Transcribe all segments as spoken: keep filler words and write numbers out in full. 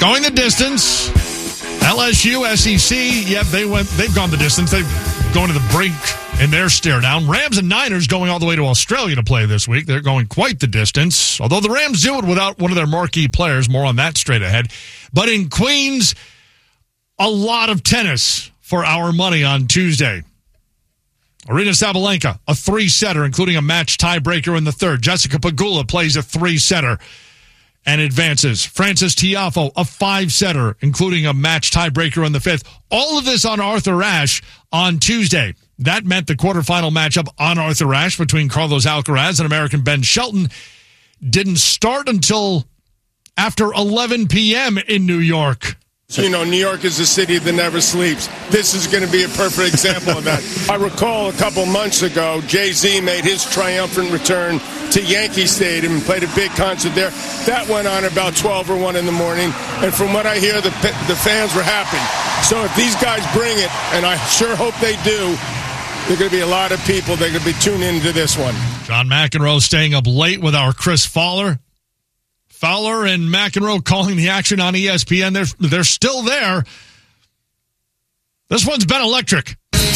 Going the distance. L S U, S E C, yep, they went, they've gone the distance. They've gone to the brink in their stare down. Rams and Niners going all the way to Australia to play this week. They're going quite the distance, although the Rams do it without one of their marquee players. More on that straight ahead. But in Queens, a lot of tennis for our money on Tuesday. Arina Sabalenka, a three-setter, including a match tiebreaker in the third. Jessica Pegula plays a three-setter and advances. Frances Tiafoe, a five-setter, including a match tiebreaker in the fifth. All of this on Arthur Ashe on Tuesday. That meant the quarterfinal matchup on Arthur Ashe between Carlos Alcaraz and American Ben Shelton didn't start until after eleven p.m. in New York. You know, New York is a city that never sleeps. This is going to be a perfect example of that. I recall a couple months ago, Jay-Z made his triumphant return to Yankee Stadium and played a big concert there. That went on about twelve or one in the morning, and from what I hear, the the fans were happy. So if these guys bring it, and I sure hope they do, there are going to be a lot of people that are going to be tuned into this one. John McEnroe staying up late with our Chris Fowler. Fowler and McEnroe calling the action on E S P N. They're, they're still there. This one's been electric.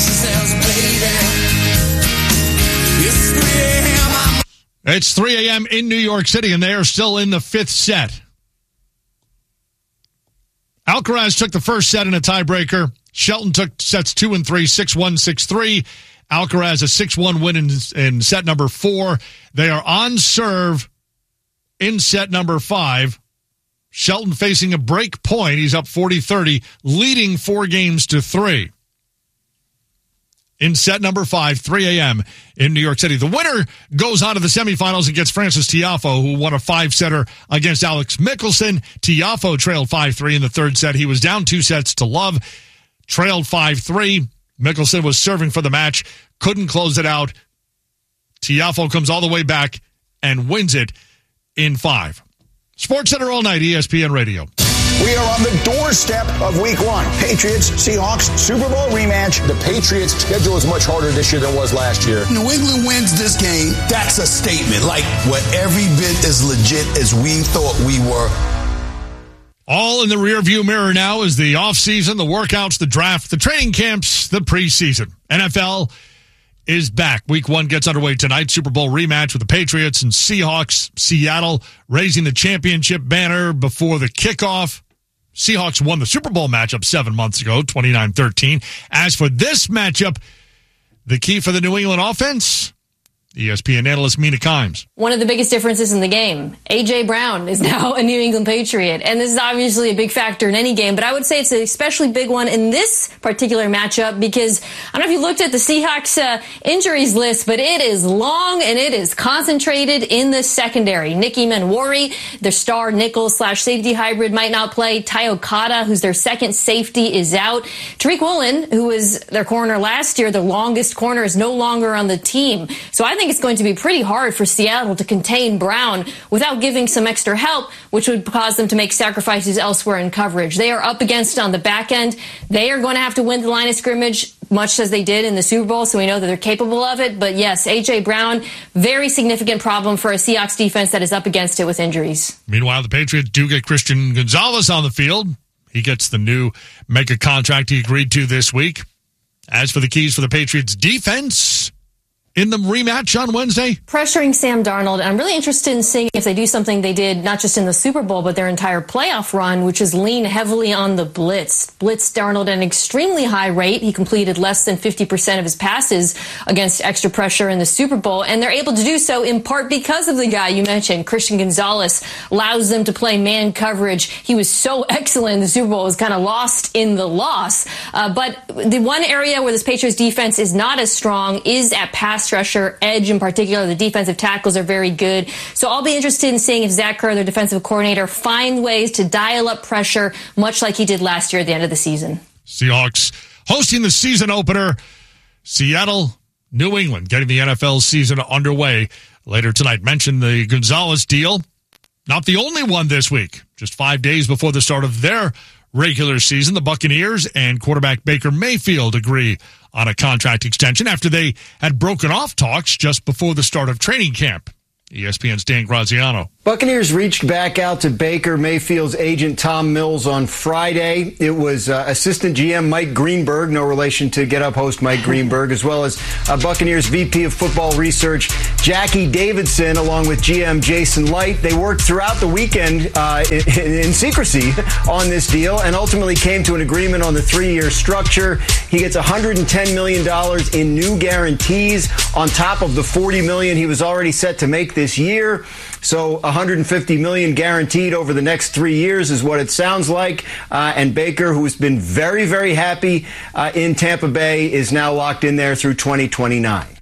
It's three a.m. in New York City, and they are still in the fifth set. Alcaraz took the first set in a tiebreaker. Shelton took sets two and three, six one, six three. Alcaraz a six one win in, in set number four. They are on serve in set number five. Shelton facing a break point. He's up forty thirty, leading four games to three. In set number five, three a.m. in New York City. The winner goes on to the semifinals and gets Frances Tiafoe, who won a five-setter against Alex Michelsen. Tiafoe trailed five three in the third set. He was down two sets to love, trailed five three. Michelsen was serving for the match, couldn't close it out. Tiafoe comes all the way back and wins it in five. Sports Center all night, E S P N Radio. We are on the doorstep of week one. Patriots, Seahawks, Super Bowl rematch. The Patriots' schedule is much harder this year than it was last year. New England wins this game. That's a statement. Like, we're every bit as legit as we thought we were. All in the rearview mirror now is the offseason, the workouts, the draft, the training camps, the preseason. N F L is back. Week one gets underway tonight. Super Bowl rematch with the Patriots and Seahawks. Seattle raising the championship banner before the kickoff. Seahawks won the Super Bowl matchup seven months ago, twenty-nine thirteen. As for this matchup, the key for the New England offense, E S P N analyst Mina Kimes. One of the biggest differences in the game, A J. Brown is now a New England Patriot. And this is obviously a big factor in any game, but I would say it's an especially big one in this particular matchup because I don't know if you looked at the Seahawks uh, injuries list, but it is long and it is concentrated in the secondary. Nicky Manwari, their star nickel slash safety hybrid, might not play. Ty Okada, who's their second safety, is out. Tariq Woolen, who was their corner last year, the longest corner, is no longer on the team. So I think I think it's going to be pretty hard for Seattle to contain Brown without giving some extra help, which would cause them to make sacrifices elsewhere in coverage. They are up against on the back end. They are going to have to win the line of scrimmage, much as they did in the Super Bowl, so we know that they're capable of it. But yes, A J. Brown, very significant problem for a Seahawks defense that is up against it with injuries. Meanwhile, the Patriots do get Christian Gonzalez on the field. He gets the new mega contract he agreed to this week. As for the keys for the Patriots defense in the rematch on Wednesday, pressuring Sam Darnold. And I'm really interested in seeing if they do something they did not just in the Super Bowl, but their entire playoff run, which is lean heavily on the blitz. Blitz Darnold at an extremely high rate. He completed less than fifty percent of his passes against extra pressure in the Super Bowl. And they're able to do so in part because of the guy you mentioned, Christian Gonzalez, allows them to play man coverage. He was so excellent in the Super Bowl, was kind of lost in the loss. Uh, but the one area where this Patriots defense is not as strong is at pass rusher, edge in particular. The defensive tackles are very good. So I'll be interested in seeing if Zach Kerr, their defensive coordinator, find ways to dial up pressure, much like he did last year at the end of the season. Seahawks hosting the season opener. Seattle, New England getting the N F L season underway later tonight. Mentioned the Gonzalez deal. Not the only one this week. Just five days before the start of their regular season, the Buccaneers and quarterback Baker Mayfield agree on a contract extension after they had broken off talks just before the start of training camp. E S P N's Dan Graziano. Buccaneers reached back out to Baker Mayfield's agent Tom Mills on Friday. It was uh, assistant G M Mike Greenberg, no relation to Get Up host Mike Greenberg, as well as uh, Buccaneers V P of Football Research Jackie Davidson, along with G M Jason Light. They worked throughout the weekend uh, in, in secrecy on this deal and ultimately came to an agreement on the three-year structure. He gets one hundred ten million dollars in new guarantees on top of the forty million dollars he was already set to make this year. So one hundred fifty million dollars guaranteed over the next three years is what it sounds like. Uh, and Baker, who's been very, very happy uh, in Tampa Bay, is now locked in there through twenty twenty-nine.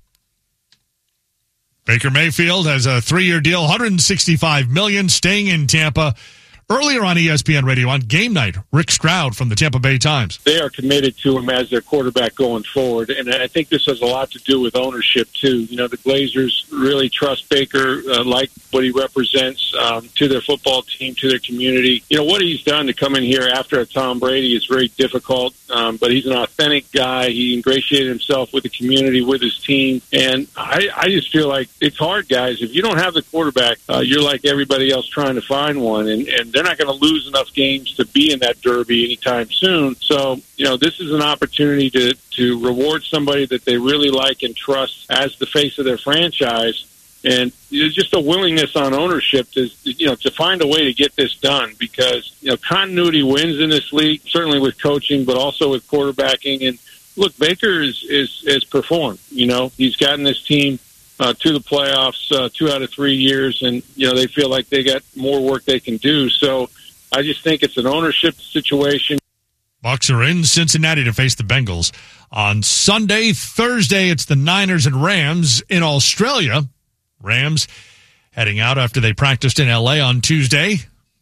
Baker Mayfield has a three-year deal, one hundred sixty-five million dollars, staying in Tampa. Earlier on E S P N Radio on Game Night, Rick Stroud from the Tampa Bay Times. They are committed to him as their quarterback going forward, and I think this has a lot to do with ownership, too. You know, the Glazers really trust Baker, uh, like what he represents um, to their football team, to their community. You know, what he's done to come in here after a Tom Brady is very difficult, um, but he's an authentic guy. He ingratiated himself with the community, with his team, and I, I just feel like it's hard, guys. If you don't have the quarterback, uh, you're like everybody else trying to find one, and, and they're not going to lose enough games to be in that derby anytime soon. So, you know, this is an opportunity to, to reward somebody that they really like and trust as the face of their franchise. And there's just a willingness on ownership to, you know, to find a way to get this done because, you know, continuity wins in this league, certainly with coaching, but also with quarterbacking. And look, Baker is, is, has performed, you know, he's gotten this team Uh, to the playoffs uh, two out of three years, and you know they feel like they got more work they can do. So I just think it's an ownership situation. Bucs are in Cincinnati to face the Bengals on Sunday. Thursday, it's the Niners and Rams in Australia. Rams heading out after they practiced in L A on Tuesday,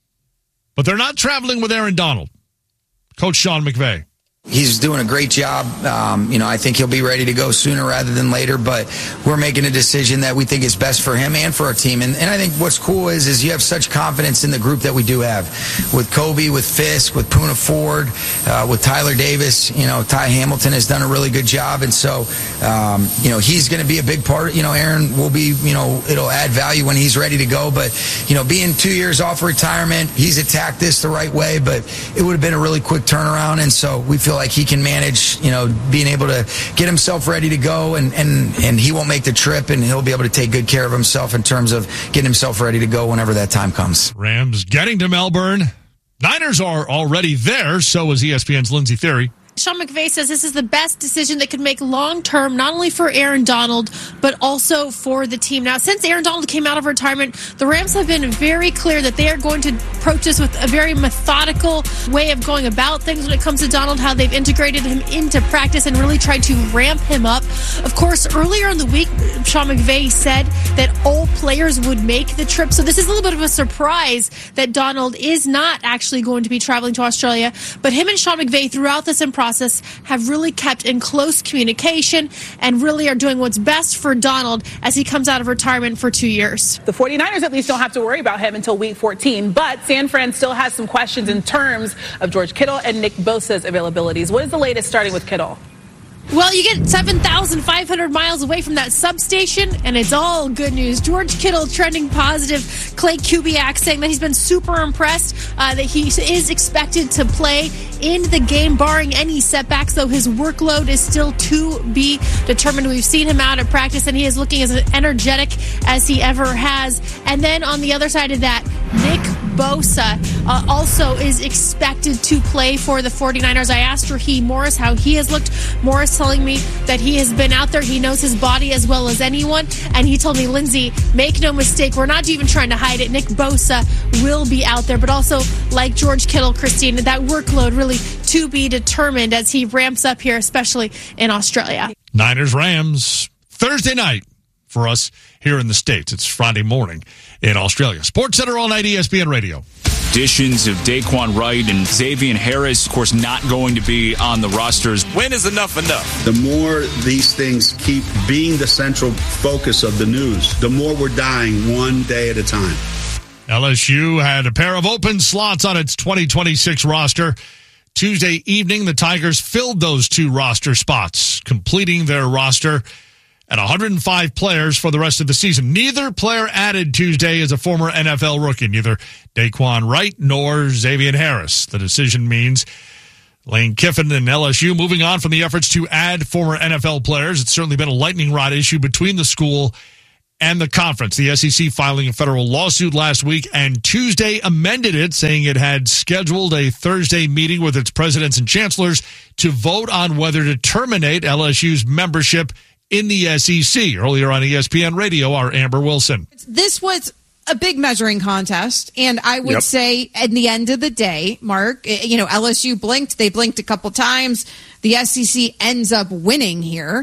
but they're not traveling with Aaron Donald. Coach Sean McVay. He's doing a great job. Um, you know, I think he'll be ready to go sooner rather than later, but we're making a decision that we think is best for him and for our team. And, and I think what's cool is, is you have such confidence in the group that we do have with Kobe, with Fisk, with Poona Ford, uh, with Tyler Davis. You know, Ty Hamilton has done a really good job. And so, um, you know, he's going to be a big part. You know, Aaron will be, you know, it'll add value when he's ready to go. But, you know, being two years off retirement, he's attacked this the right way, but it would have been a really quick turnaround. And so we feel like he can manage, you know, being able to get himself ready to go, and, and, and he won't make the trip, and he'll be able to take good care of himself in terms of getting himself ready to go whenever that time comes. Rams getting to Melbourne. Niners are already there, so is E S P N's Lindsey Thiry. Sean McVay says this is the best decision they could make long-term, not only for Aaron Donald, but also for the team. Now, since Aaron Donald came out of retirement, the Rams have been very clear that they are going to approach this with a very methodical way of going about things when it comes to Donald, how they've integrated him into practice and really tried to ramp him up. Of course, earlier in the week, Sean McVay said that all players would make the trip. So this is a little bit of a surprise that Donald is not actually going to be traveling to Australia. But him and Sean McVay throughout this process have really kept in close communication and really are doing what's best for Donald as he comes out of retirement for two years. The 49ers at least don't have to worry about him until week fourteen, but San Fran still has some questions in terms of George Kittle and Nick Bosa's availabilities. What is the latest starting with Kittle? Well, you get seven thousand five hundred miles away from that substation, and it's all good news. George Kittle trending positive. Clay Kubiak saying that he's been super impressed, uh, that he is expected to play in the game, barring any setbacks, though his workload is still to be determined. We've seen him out at practice, and he is looking as energetic as he ever has. And then on the other side of that, Nick Bosa uh, also is expected to play for the 49ers. I asked Raheem Morris how he has looked. Morris telling me that he has been out there. He knows his body as well as anyone. And he told me, Lindsay, make no mistake, we're not even trying to hide it. Nick Bosa will be out there. But also, like George Kittle, Christine, that workload really to be determined as he ramps up here, especially in Australia. Niners Rams Thursday night for us here in the States. It's Friday morning in Australia. Sports Center all night, E S P N Radio. Additions of Daquan Wright and Xavier Harris, of course, not going to be on the rosters. When is enough enough? The more these things keep being the central focus of the news, the more we're dying one day at a time. L S U had a pair of open slots on its twenty twenty-six roster. Tuesday evening, the Tigers filled those two roster spots, completing their roster and one hundred five players for the rest of the season. Neither player added Tuesday is a former N F L rookie, neither Daquan Wright nor Xavier Harris. The decision means Lane Kiffin and L S U moving on from the efforts to add former N F L players. It's certainly been a lightning rod issue between the school and the conference. The S E C filing a federal lawsuit last week, and Tuesday amended it, saying it had scheduled a Thursday meeting with its presidents and chancellors to vote on whether to terminate L S U's membership in the S E C. Earlier on E S P N Radio, our Amber Wilson. This was a big measuring contest, and I would yep. say at the end of the day, Mark, you know, L S U blinked. They blinked a couple times. The S E C ends up winning here.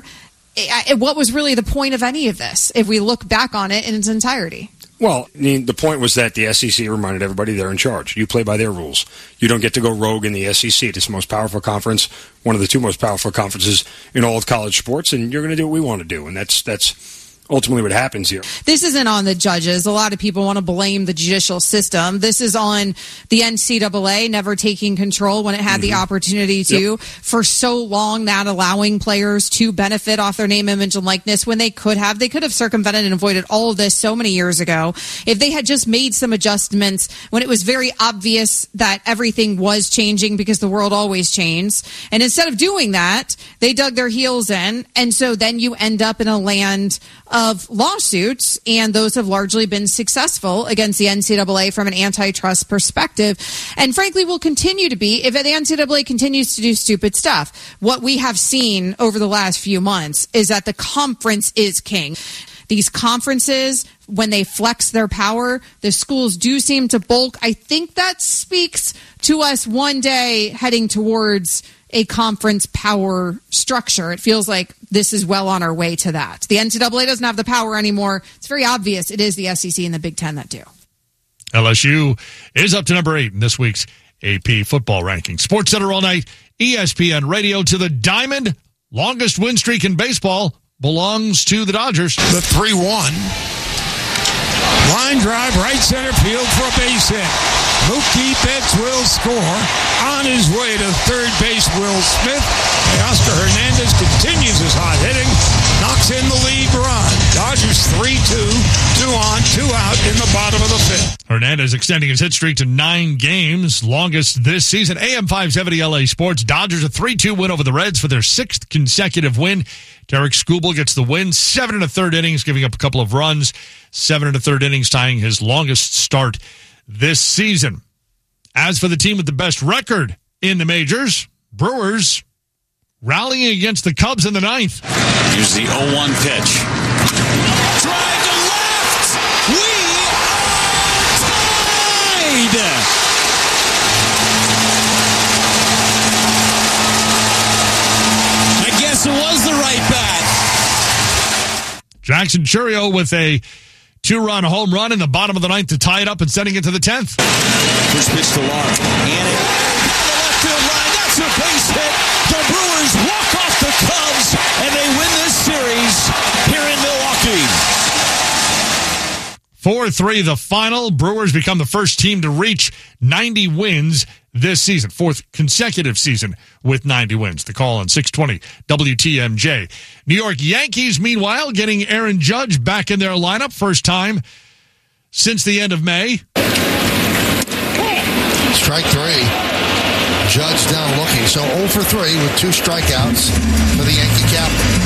What was really the point of any of this, if we look back on it in its entirety? Well, I mean, the point was that the S E C reminded everybody they're in charge. You play by their rules. You don't get to go rogue in the S E C. It's the most powerful conference, one of the two most powerful conferences in all of college sports, and you're going to do what we want to do, and that's that's ultimately what happens here. This isn't on the judges. A lot of people want to blame the judicial system. This is on the N C double A never taking control when it had mm-hmm. the opportunity to. Yep. For so long, not allowing players to benefit off their name, image, and likeness when they could have. They could have circumvented and avoided all of this so many years ago if they had just made some adjustments when it was very obvious that everything was changing, because the world always changes. And instead of doing that, they dug their heels in. And so then you end up in a land of lawsuits, and those have largely been successful against the N C double A from an antitrust perspective, and frankly will continue to be if the N C double A continues to do stupid stuff. What we have seen over the last few months is that the conference is king. These conferences, when they flex their power, the schools do seem to bulk. I think that speaks to us one day heading towards a conference power structure. It feels like this is well on our way to that. The N C double A doesn't have the power anymore. It's very obvious it is the S E C and the Big Ten that do. L S U is up to number eight in this week's A P football ranking. Sports Center all night, E S P N Radio. To the diamond, longest win streak in baseball belongs to the Dodgers. The three one. Line drive, right center field for a base hit. Mookie Betts will score. On his way to third base, Will Smith. Oscar Hernandez continues his hot hitting. Knocks in the lead run. Dodgers three two. Two on, two out in the bottom of the fifth. Hernandez extending his hit streak to nine games, longest this season. A M five seventy L A Sports. Dodgers a three two win over the Reds for their sixth consecutive win. Derek Skubal gets the win. Seven and a third innings, giving up a couple of runs. Seven and a third innings, tying his longest start this season. As for the team with the best record in the majors, Brewers rallying against the Cubs in the ninth. Here's the oh one pitch. Drive to left! We are tied! I guess it was the right bat. Jackson Chourio with a two-run home run in the bottom of the ninth to tie it up and sending it to the tenth. First pitch to Lara. And it down the left field line. That's a base hit. The Brewers walk off the Cubs, and they win this series here in Milwaukee. four three the final. Brewers become the first team to reach ninety wins this season. Fourth consecutive season with ninety wins. The call on six twenty W T M J. New York Yankees, meanwhile, getting Aaron Judge back in their lineup. First time since the end of May. Strike three. Judge down looking. So oh for three with two strikeouts for the Yankee captain.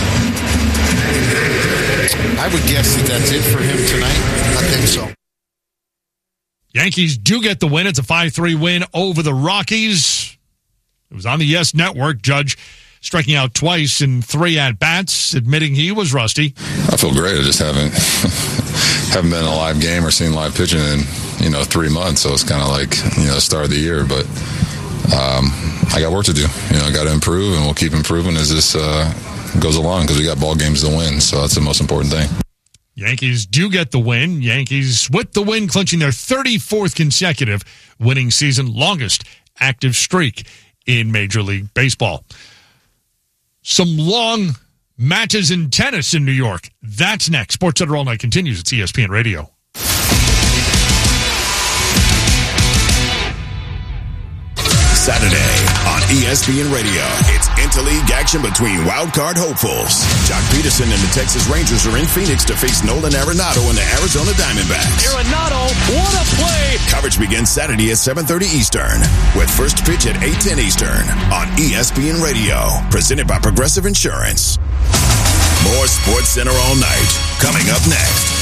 I would guess that that's it for him tonight. I think so. Yankees do get the win. It's a five three win over the Rockies. It was on the Yes Network. Judge striking out twice in three at-bats, admitting he was rusty. I feel great. I just haven't haven't been in a live game or seen live pitching in, you know, three months. So it's kind of like, you know, the start of the year. But um, I got work to do. You know, I got to improve, and we'll keep improving as this uh, goes along because we got ball games to win. So that's the most important thing. Yankees do get the win. Yankees with the win, clinching their thirty-fourth consecutive winning season, longest active streak in Major League Baseball. Some long matches in tennis in New York. That's next. Sports Center All Night continues. It's E S P N Radio. Saturday on E S P N Radio. It's interleague action between wildcard hopefuls. Jock Peterson and the Texas Rangers are in Phoenix to face Nolan Arenado and the Arizona Diamondbacks. Arenado, what a play! Coverage begins Saturday at seven thirty Eastern, with first pitch at eight ten Eastern on E S P N Radio. Presented by Progressive Insurance. More Sports Center all night. Coming up next.